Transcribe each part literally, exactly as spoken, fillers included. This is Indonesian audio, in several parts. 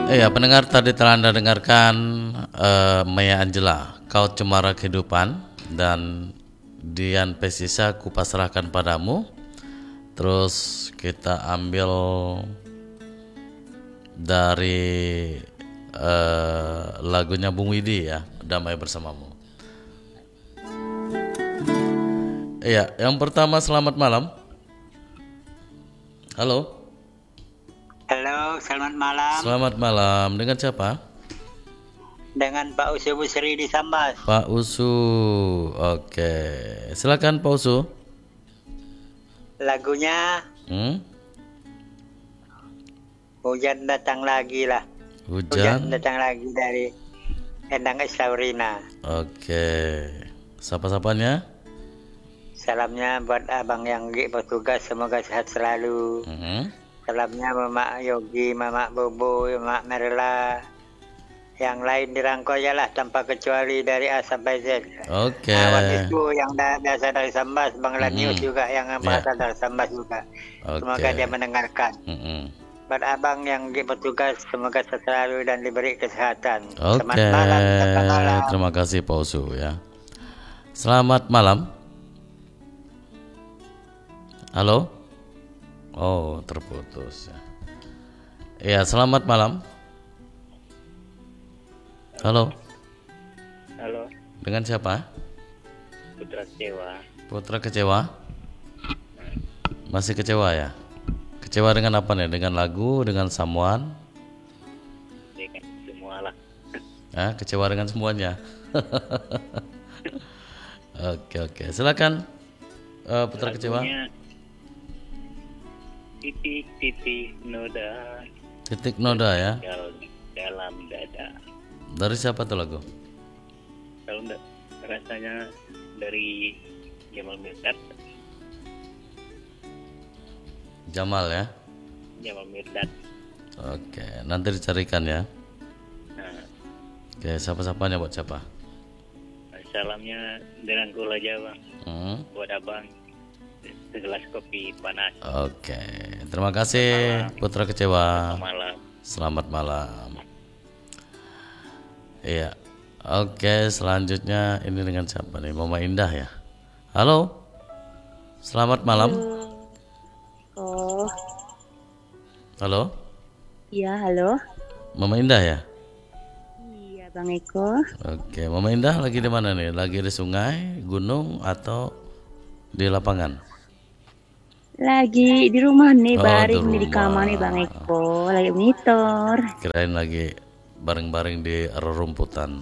Iya, pendengar tadi telah Anda dengarkan eh, Maya Angelou, Kau Cemara Kehidupan, dan Dian Pesisa, Ku Pasrahkan Padamu. Terus kita ambil dari eh, lagunya Bung Widi ya, Damai Bersamamu. Iya, yang pertama selamat malam. Halo. Halo, selamat malam. Selamat malam. Dengan siapa? Dengan Pak Usu Busri di Sambas. Pak Usu. Oke. Silakan Pak Usu. Lagunya Hmm? Hujan Datang Lagi lah. Hujan Hujan. Datang Lagi dari Endang Islaurina. Oke. Sapa-sapanya? Salamnya buat abang yang lagi bertugas, semoga sehat selalu. Mhm. Salamnya Mamak Yogi, Mamak Bobo, Mamak Merla. Yang lain dirangkul aja lah tanpa kecuali dari A sampai Z. Oke. Awan itu yang da- berasal dari Sambas, Bang Lanius Mhm. juga yang berasal dari Sambas juga. Semoga Oke. dia mendengarkan. Mhm. Buat abang yang bertugas, semoga sehat selalu dan diberi kesehatan. Oke. Selamat malam, selamat malam. Terima kasih Pak Usu ya. Selamat malam. Halo? Oh, terputus ya. Iya, selamat malam. Halo. Halo, Dengan siapa? Putra Kecewa. Putra kecewa? Masih kecewa ya? Kecewa dengan apa nih? Dengan lagu, dengan someone? Dengan semua lah. Ah, kecewa dengan semuanya. Oke oke, silakan eh, Putra kecewa. Lagunya titik-titik noda Titik noda ya. dal- dalam dada. Dari siapa tuh lagu? Kalau enggak, rasanya dari Jamal Mirdad. Jamal ya. Jamal Mirdad. Oke, nanti dicarikan ya. Nah, Oke, siapa-siapanya buat siapa? salamnya dirangkul aja bang. Hmm. Buat abang segelas kopi panas. Oke, terima kasih Putra kecewa. Malam. Selamat malam. Iya. Oke, selanjutnya ini dengan siapa nih? Mama Indah ya. Halo. Selamat malam. Oh, Halo. iya halo. Mama Indah ya. Iya Bang Eko. Oke, Mama Indah lagi di mana nih? Lagi di sungai, gunung, atau di lapangan? Lagi di rumah nih, Oh, baring di nih di kamar rumah. nih Bang Eko. Lagi monitor. Kirain lagi bareng-bareng di rerumputan.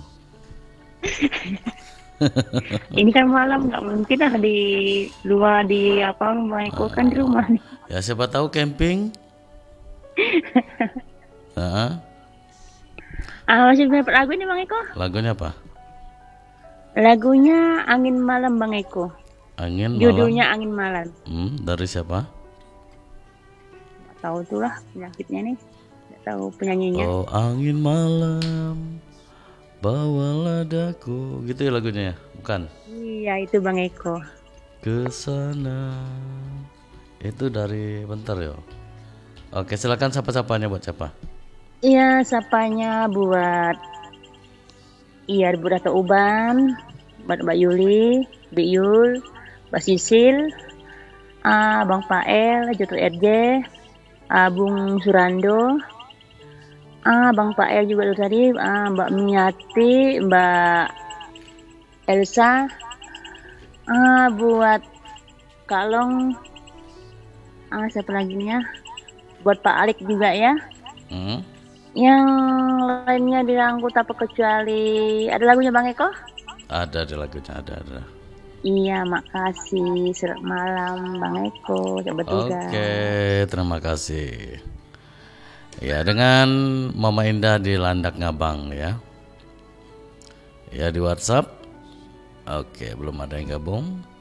Ini kan malam nggak mungkin lah di luar di apa Bang Eko kan di rumah nih. Ya siapa tahu camping. Heeh. Ah masih dapat lagu ini Bang Eko? Lagunya apa? Lagunya Angin Malam Bang Eko. Angin Malam. Judulnya Angin Malam. Hmm, dari siapa? Nggak tahu tuh lah penyakitnya nih. Nggak tahu penyanyinya. Oh, angin malam bawalah daku. Gitu ya lagunya ya? Bukan? Iya itu Bang Eko. Ke sana. Itu dari bentar ya. Oke, silakan siapa-siapanya buat siapa? Iya sapanya buat Iya buat Rata Uban, buat Mbak Yuli, Mbak Yul, Mbak Sisil, ah, Bang Pael, Joto R J, ah, Bung Surando, ah, Bang Pael juga dari tadi, ah, Mbak Miati, Mbak Elsa, ah, buat Kalong, ah, siapa lagi nih ya? Buat Pak Alik juga ya. Hmm? Yang lainnya dirangkul apa kecuali ada lagunya Bang Eko? Ada di lagunya, ada ada. Iya, makasih. Selamat malam Bang Eko. Coba tugas. Oke, terima kasih. Ya, dengan Mama Indah di Landak Ngabang ya. Ya di WhatsApp. Oke, belum ada yang gabung.